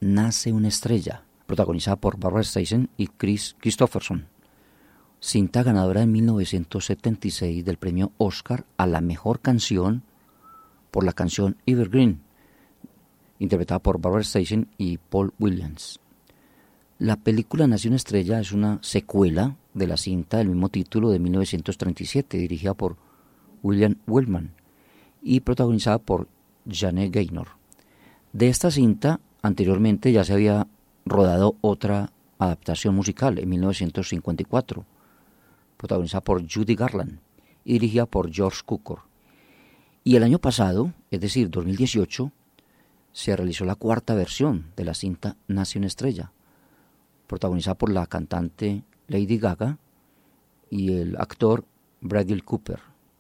Nace una estrella, protagonizada por Barbra Streisand y Kris Kristofferson. Cinta ganadora en 1976 del premio Oscar a la mejor canción por la canción Evergreen, interpretada por Barbra Streisand y Paul Williams. La película Nace una estrella es una secuela de la cinta del mismo título de 1937, dirigida por William Wellman y protagonizada por Janet Gaynor. De esta cinta, anteriormente ya se había rodado otra adaptación musical en 1954, protagonizada por Judy Garland y dirigida por George Cukor. Y el año pasado, es decir, 2018, se realizó la cuarta versión de la cinta Nace una estrella, protagonizada por la cantante Lady Gaga y el actor Bradley Cooper.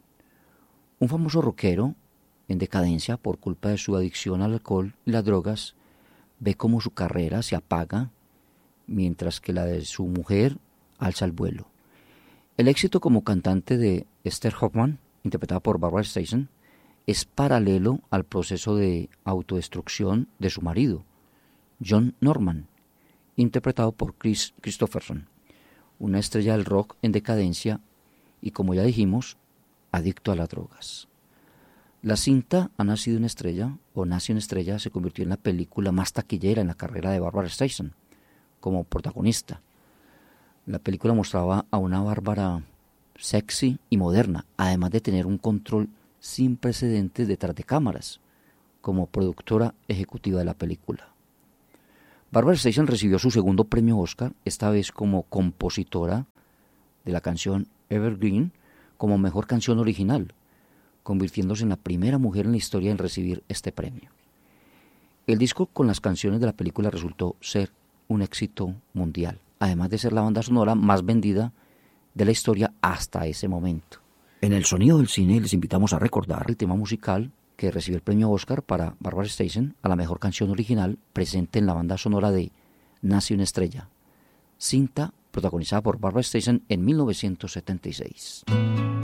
Un famoso rockero en decadencia por culpa de su adicción al alcohol y las drogas ve cómo su carrera se apaga mientras que la de su mujer alza el vuelo. El éxito como cantante de Esther Hoffman, interpretada por Barbra Streisand, es paralelo al proceso de autodestrucción de su marido, John Norman, interpretado por Kris Kristofferson, una estrella del rock en decadencia y, como ya dijimos, adicto a las drogas. La cinta Ha nacido una estrella o Nace una estrella se convirtió en la película más taquillera en la carrera de Barbra Streisand como protagonista. La película mostraba a una Bárbara sexy y moderna, además de tener un control sin precedentes detrás de cámaras, como productora ejecutiva de la película. Barbra Streisand recibió su segundo premio Oscar, esta vez como compositora de la canción Evergreen como mejor canción original, convirtiéndose en la primera mujer en la historia en recibir este premio. El disco con las canciones de la película resultó ser un éxito mundial, además de ser la banda sonora más vendida de la historia hasta ese momento. En el sonido del cine les invitamos a recordar el tema musical que recibió el premio Oscar para Barbra Streisand a la mejor canción original presente en la banda sonora de Nace una estrella, cinta protagonizada por Barbra Streisand en 1976.